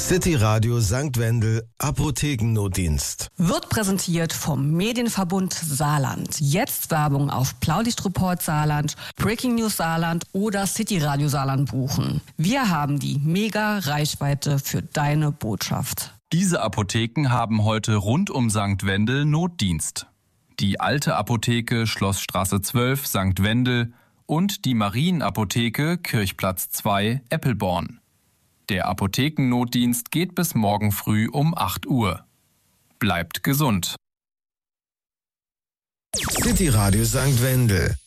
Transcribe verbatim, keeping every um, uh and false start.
City Radio Sankt Wendel Apothekennotdienst. Wird präsentiert vom Medienverbund Saarland. Jetzt Werbung auf Blaulichtreport Saarland, Breaking News Saarland oder City Radio Saarland buchen. Wir haben die Mega-Reichweite für deine Botschaft. Diese Apotheken haben heute rund um Sankt Wendel Notdienst. Die alte Apotheke Schlossstraße zwölf Sankt Wendel und die Marienapotheke Kirchplatz zwei Eppelborn. Der Apothekennotdienst geht bis morgen früh um acht Uhr. Bleibt gesund. City Radio Sankt Wendel.